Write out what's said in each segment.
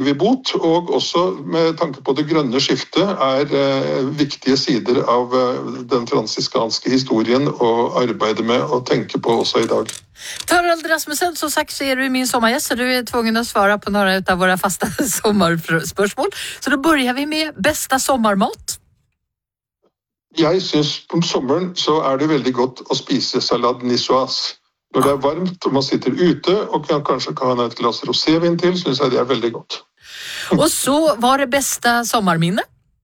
vi bot, og også med tanke på det grønne skiftet viktige sider av den fransiskanske historien å arbeide med og tenke på også i dag. Harald Rasmussen, som sagt så du min sommargäst, så du tvungen att svara på några av våra fasta sommarspörsmål. Så då börjar vi med bästa sommarmat. Jeg synes om sommeren så det veldig godt å spise salade niçoise. Når det varmt og man sitter ute og kanskje kan ha et glass rosévin til, synes jeg det veldig godt. Og så var det bästa sommarminne?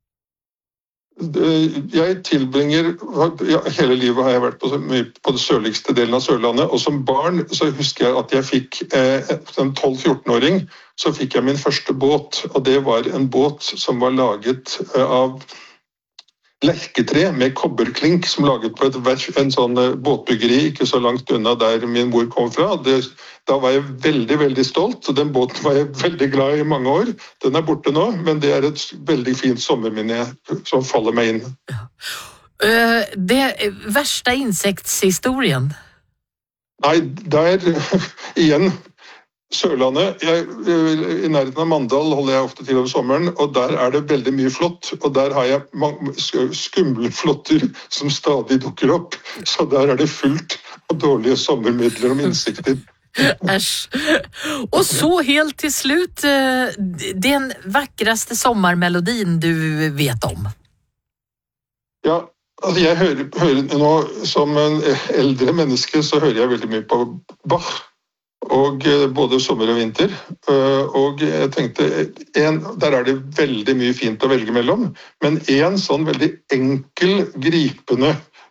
Jeg tilbringer, hele livet har jeg vært på det sørligste delen av Sørlandet, og som barn så husker jeg at jeg fikk, som 12-14-åring, så fikk jeg min første båt, og det var en båt som var laget av lerketre med kobberklink som laget på en sånn båtbyggeri ikke så langt unna der min mor kom fra. Da var jeg veldig, veldig stolt, og den båten var jeg veldig glad i mange år. Den borte nå, men det et veldig fint sommerminne som faller meg inn. Det verste insektshistorien? Nei, igjen Sørlandet. I nærheten av Mandal holder jeg ofte til om sommeren, og der det veldig mye flott, og der har jeg skumle flotter som stadig dukker opp, så der det fullt av dårlige sommermidler om insekter. Äsch. Och så helt till slut, den vackraste sommarmelodin du vet om? Ja, altså jeg hører nå, som en eldre menneske, så hører jeg veldig mye på Bach. Og både sommer og vinter, og jeg tenkte, der det veldig mye fint å velge mellom, men en sånn veldig enkel, gripende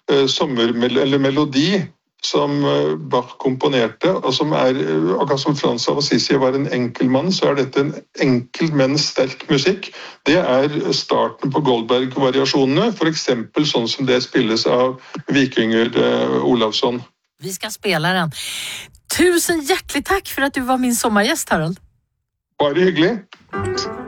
melodi som Bach komponerte, og som akkurat som Frans av Assisi var en enkel mann, så dette en enkel, men sterk musikk. Det starten på Goldberg-variasjonene, for eksempel sånn som det spilles av Vikinger Olavsson. Vi ska spela den. Tusen hjärtligt tack för att du var min sommargäst, Harald. Bare hyggelig.